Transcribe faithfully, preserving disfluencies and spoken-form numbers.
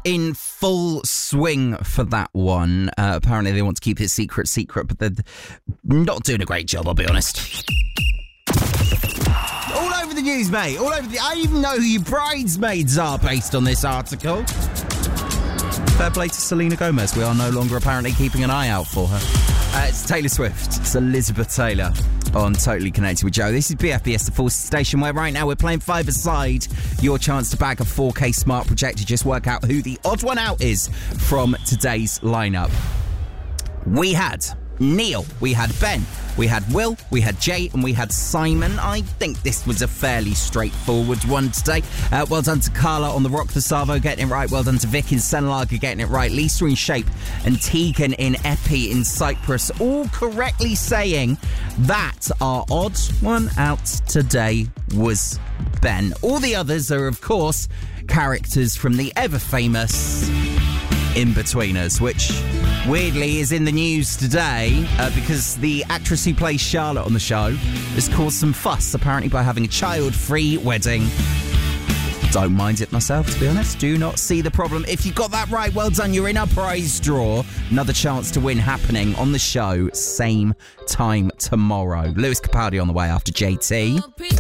in full swing for that one. Uh, apparently they want to keep it secret, secret, but they're not doing a great job, I'll be honest. All over the news, mate. All over the... I even know who your bridesmaids are based on this article. Fair play to Selena Gomez. We are no longer apparently keeping an eye out for her. Uh, it's Taylor Swift. It's Elizabeth Taylor on Totally Connected with Joe. This is B F B S, the Force Station, where right now we're playing five-a-side. Your chance to bag a four K smart projector. Just work out who the odd one out is from today's lineup. We had Neil, we had Ben, we had Will, we had Jay, and we had Simon. I think this was a fairly straightforward one today. Uh, well done to Carla on the Rock the Savo getting it right. Well done to Vic in Senlager getting it right. Lisa in Shape and Tegan in Epi in Cyprus all correctly saying that our odd one out today was Ben. All the others are, of course, characters from the ever-famous In-Betweeners, which weirdly is in the news today uh, because the actress who plays Charlotte on the show has caused some fuss, apparently by having a child-free wedding. Don't mind it myself, to be honest. Do not see the problem. If you got that right, well done. You're in our prize draw. Another chance to win happening on the show, same time tomorrow. Lewis Capaldi on the way after J T.